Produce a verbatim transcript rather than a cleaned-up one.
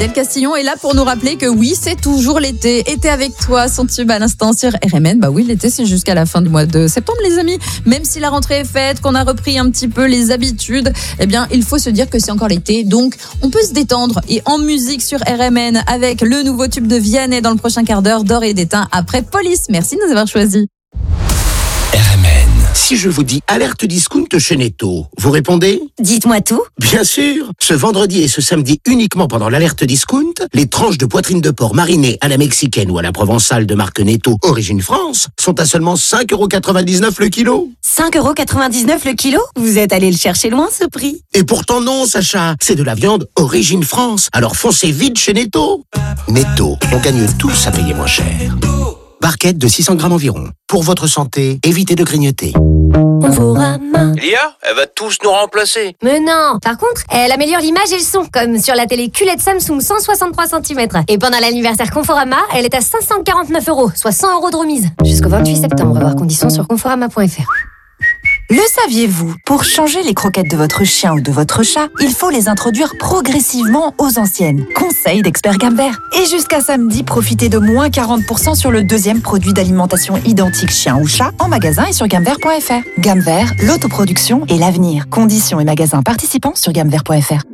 Adèle Castillon est là pour nous rappeler que oui, c'est toujours l'été. Été avec toi, son tube à l'instant sur R M N. Bah oui, l'été, c'est jusqu'à la fin du mois de septembre, les amis. Même si la rentrée est faite, qu'on a repris un petit peu les habitudes, eh bien, il faut se dire que c'est encore l'été. Donc, on peut se détendre. Et en musique sur R M N avec le nouveau tube de Vianney dans le prochain quart d'heure, d'or et d'étain après Police. Merci de nous avoir choisis. R M N. Si je vous dis alerte discount chez Netto, vous répondez ? Dites-moi tout. Bien sûr. Ce vendredi et ce samedi uniquement pendant l'alerte discount, les tranches de poitrine de porc marinées à la mexicaine ou à la provençale de marque Netto Origine France sont à seulement cinq euros quatre-vingt-dix-neuf le kilo. cinq euros quatre-vingt-dix-neuf le kilo ? Vous êtes allé le chercher loin, ce prix. Et pourtant non, Sacha. C'est de la viande Origine France. Alors foncez vite chez Netto. Netto, on gagne tous à payer moins cher. Barquette de six cents grammes environ. Pour votre santé, évitez de grignoter. Conforama. L'I A, elle va tous nous remplacer. Mais non. Par contre, elle améliore l'image et le son, comme sur la télé Q L E D Samsung cent soixante-trois centimètres. Et pendant l'anniversaire Conforama, elle est à cinq cent quarante-neuf euros, soit cent euros de remise. Jusqu'au vingt-huit septembre, voir conditions sur conforama point f r. Le saviez-vous? Pour changer les croquettes de votre chien ou de votre chat, il faut les introduire progressivement aux anciennes. Conseil d'expert Gamme Vert. Et jusqu'à samedi, profitez de moins quarante pour cent sur le deuxième produit d'alimentation identique chien ou chat en magasin et sur gamme vert point f r. Gamme Vert, l'autoproduction et l'avenir. Conditions et magasins participants sur gamme vert point f r.